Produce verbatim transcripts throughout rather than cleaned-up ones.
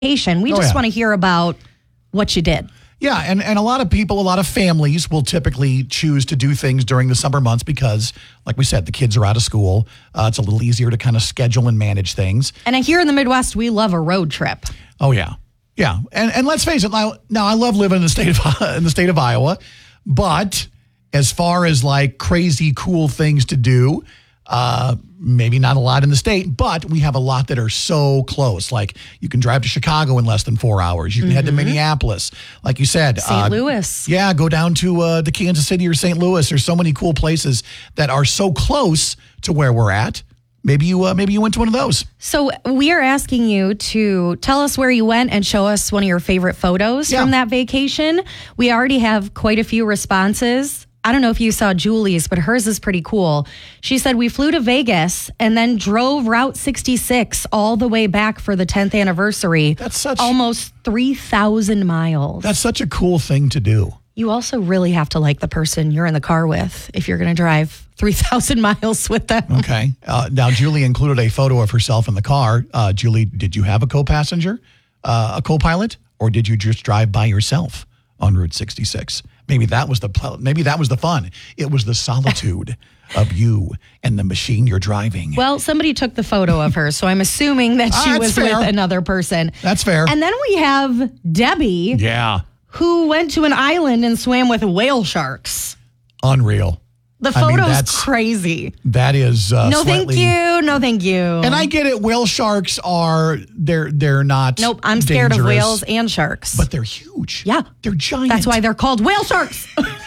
vacation. We Oh, just yeah. want to hear about what you did. Yeah, and, and a lot of people, a lot of families will typically choose to do things during the summer months because, like we said, the kids are out of school. Uh, it's a little easier to kind of schedule and manage things. And here in the Midwest, we love a road trip. Oh, yeah. Yeah. And and let's face it, now, now I love living in the state of in the state of Iowa, but as far as like crazy cool things to do, uh, maybe not a lot in the state, but we have a lot that are so close. Like you can drive to Chicago in less than four hours. You can mm-hmm. head to Minneapolis. Like you said. Saint Uh, Louis. Yeah, go down to uh, the Kansas City or Saint Louis. There's so many cool places that are so close to where we're at. Maybe you uh, maybe you went to one of those. So we are asking you to tell us where you went and show us one of your favorite photos Yeah. from that vacation. We already have quite a few responses. I don't know if you saw Julie's, but hers is pretty cool. She said, we flew to Vegas and then drove Route sixty-six all the way back for the tenth anniversary. That's such almost three thousand miles. That's such a cool thing to do. You also really have to like the person you're in the car with if you're going to drive three thousand miles with them. Okay. Uh, now, Julie included a photo of herself in the car. Uh, Julie, did you have a co-passenger, uh, a co-pilot, or did you just drive by yourself on Route sixty-six? Maybe that was the pl- maybe that was the fun. It was the solitude of you and the machine you're driving. Well, somebody took the photo of her, so I'm assuming that she Ah, was that's fair. with another person. That's fair. And then we have Debbie, Yeah. who went to an island and swam with whale sharks. Unreal. The I mean, photo's that's- crazy. That is uh, No, slightly- thank you. No, thank you. And I get it. Whale sharks are they're they're not. Nope, I'm scared dangerous, of whales and sharks. but they're huge. Yeah. They're giant. That's why they're called whale sharks.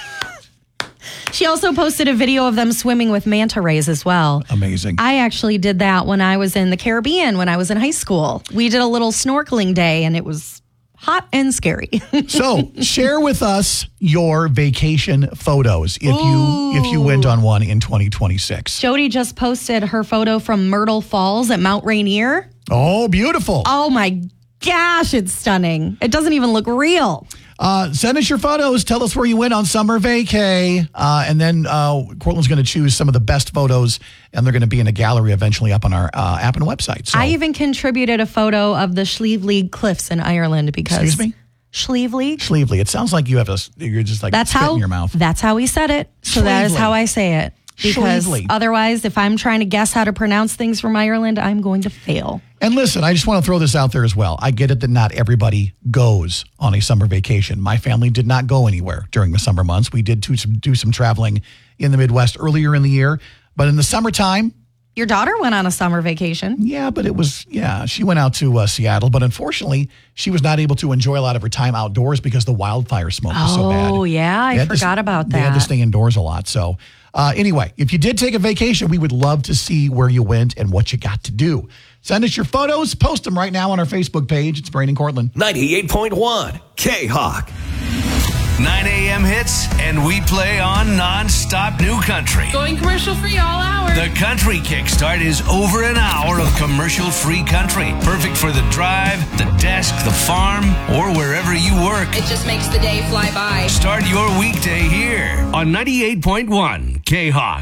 She also posted a video of them swimming with manta rays as well. Amazing. I actually did that when I was in the Caribbean, when I was in high school. We did a little snorkeling day, and it was hot and scary. So share with us your vacation photos if you if you went on one in twenty twenty-six. Jody just posted her photo from Myrtle Falls at Mount Rainier. Oh, beautiful. Oh my gosh, it's stunning. It doesn't even look real. Uh, send us your photos. Tell us where you went on summer vacay. Uh, and then uh, Cortland's going to choose some of the best photos, and they're going to be in a gallery eventually up on our uh, app and website. So, I even contributed a photo of the Schlieveleague Cliffs in Ireland because... Excuse me? Schlieveleague. Schlievely. It sounds like you have a, you're just like That's spit how, in your mouth. That's how we said it. So that is Schlieveleague. how I say it. Because Schlieveleague. otherwise, if I'm trying to guess how to pronounce things from Ireland, I'm going to fail. And listen, I just want to throw this out there as well. I get it that not everybody goes on a summer vacation. My family did not go anywhere during the summer months. We did do some, do some traveling in the Midwest earlier in the year. But in the summertime, Your daughter went on a summer vacation. yeah, but it was, yeah, she went out to uh, Seattle. But unfortunately, she was not able to enjoy a lot of her time outdoors because the wildfire smoke was so bad. Oh, yeah. They I had to- forgot about They had to that. stay indoors a lot. So uh, anyway, if you did take a vacation, we would love to see where you went and what you got to do. Send us your photos. Post them right now on our Facebook page. It's Brain and Cortland. ninety-eight point one K-Hawk. nine a.m. hits, and we play on non-stop new country. Going commercial free all hour. The Country Kickstart is over an hour of commercial-free country. Perfect for the drive, the desk, the farm, or wherever you work. It just makes the day fly by. Start your weekday here on ninety-eight point one K-Hawk.